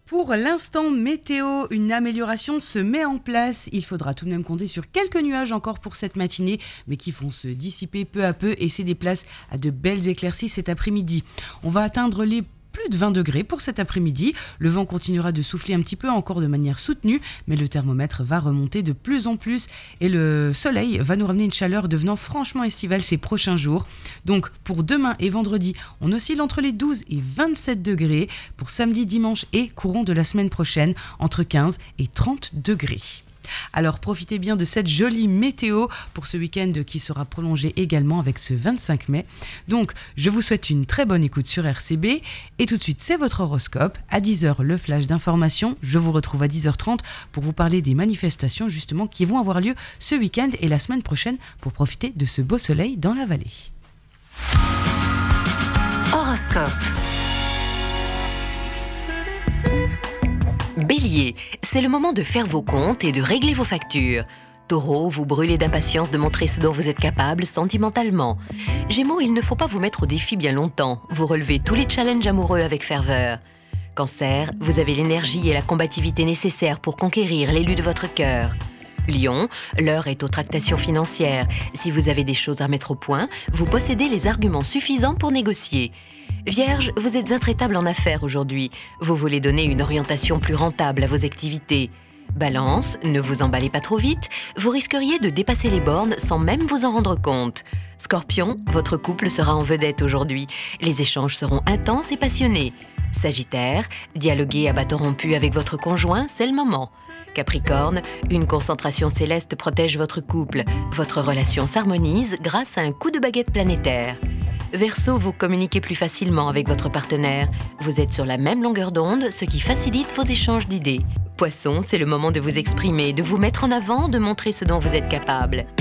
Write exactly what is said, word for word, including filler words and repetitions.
Pour l'instant météo, une amélioration se met en place. Il faudra tout de même compter sur quelques nuages encore pour cette matinée, mais qui vont se dissiper peu à peu et céder place à de belles éclaircies cet après-midi. On va atteindre les plus de vingt degrés pour cet après-midi. Le vent continuera de souffler un petit peu encore de manière soutenue, mais le thermomètre va remonter de plus en plus et le soleil va nous ramener une chaleur devenant franchement estivale ces prochains jours. Donc pour demain et vendredi, on oscille entre les douze et vingt-sept degrés. Pour samedi, dimanche et courant de la semaine prochaine, entre quinze et trente degrés. Alors profitez bien de cette jolie météo pour ce week-end qui sera prolongé également avec ce vingt-cinq mai. Donc je vous souhaite une très bonne écoute sur R C B et tout de suite c'est votre horoscope. À dix heures le flash d'information, je vous retrouve à dix heures trente pour vous parler des manifestations justement qui vont avoir lieu ce week-end et la semaine prochaine pour profiter de ce beau soleil dans la vallée. Horoscope. Bélier, c'est le moment de faire vos comptes et de régler vos factures. Taureau, vous brûlez d'impatience de montrer ce dont vous êtes capable sentimentalement. Gémeaux, il ne faut pas vous mettre au défi bien longtemps. Vous relevez tous les challenges amoureux avec ferveur. Cancer, vous avez l'énergie et la combativité nécessaires pour conquérir l'élu de votre cœur. Lion, l'heure est aux tractations financières. Si vous avez des choses à mettre au point, vous possédez les arguments suffisants pour négocier. Vierge, vous êtes intraitable en affaires aujourd'hui. Vous voulez donner une orientation plus rentable à vos activités. Balance, ne vous emballez pas trop vite. Vous risqueriez de dépasser les bornes sans même vous en rendre compte. Scorpion, votre couple sera en vedette aujourd'hui. Les échanges seront intenses et passionnés. Sagittaire, dialoguez à bâton rompu avec votre conjoint, c'est le moment. Capricorne, une concentration céleste protège votre couple. Votre relation s'harmonise grâce à un coup de baguette planétaire. Verseau, vous communiquez plus facilement avec votre partenaire. Vous êtes sur la même longueur d'onde, ce qui facilite vos échanges d'idées. Poisson, c'est le moment de vous exprimer, de vous mettre en avant, de montrer ce dont vous êtes capable.